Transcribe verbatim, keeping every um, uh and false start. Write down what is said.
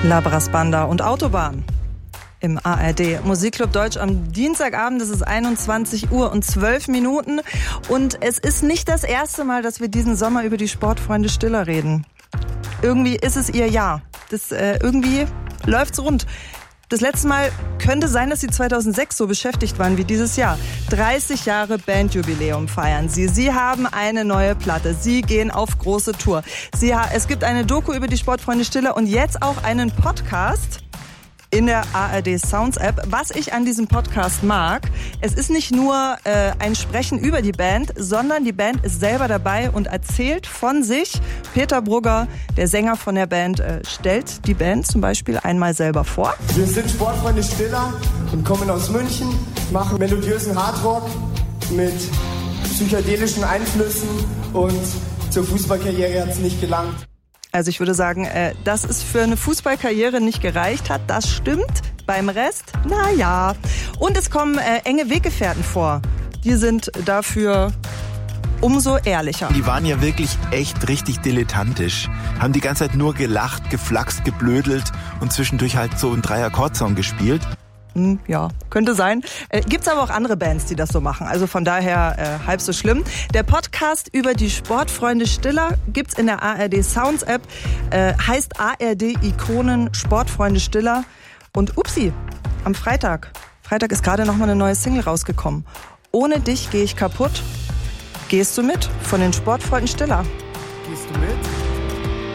Labras Banda und Autobahn im A R D Musikclub Deutsch am Dienstagabend. Es ist einundzwanzig Uhr und zwölf Minuten und es ist nicht das erste Mal, dass wir diesen Sommer über die Sportfreunde Stiller reden. Irgendwie ist es ihr Jahr. Das, äh, irgendwie läuft's rund. Das letzte Mal könnte sein, dass sie zweitausendsechs so beschäftigt waren wie dieses Jahr. dreißig Jahre Bandjubiläum feiern sie. Sie haben eine neue Platte. Sie gehen auf große Tour. Sie ha- es gibt eine Doku über die Sportfreunde Stiller und jetzt auch einen Podcast in der A R D Sounds App. Was ich an diesem Podcast mag, es ist nicht nur äh, ein Sprechen über die Band, sondern die Band ist selber dabei und erzählt von sich. Peter Brugger, der Sänger von der Band, äh, stellt die Band zum Beispiel einmal selber vor. Wir sind Sportfreunde Stiller und kommen aus München, machen melodiösen Hardrock mit psychedelischen Einflüssen und zur Fußballkarriere hat es nicht gelangt. Also ich würde sagen, äh, dass es für eine Fußballkarriere nicht gereicht hat, das stimmt. Beim Rest, na ja. Und es kommen äh, enge Weggefährten vor. Die sind dafür umso ehrlicher. Die waren ja wirklich echt richtig dilettantisch. Haben die ganze Zeit nur gelacht, geflaxt, geblödelt und zwischendurch halt so einen Drei-Akkord-Song gespielt. Hm, ja, könnte sein. Äh, gibt's aber auch andere Bands, die das so machen. Also von daher äh, halb so schlimm. Der Podcast über die Sportfreunde Stiller gibt's in der A R D Sounds App. Äh, heißt A R D Ikonen Sportfreunde Stiller. Und upsi, am Freitag. Freitag ist gerade nochmal eine neue Single rausgekommen. Ohne dich gehe ich kaputt. Gehst du mit? Von den Sportfreunden Stiller. Gehst du mit?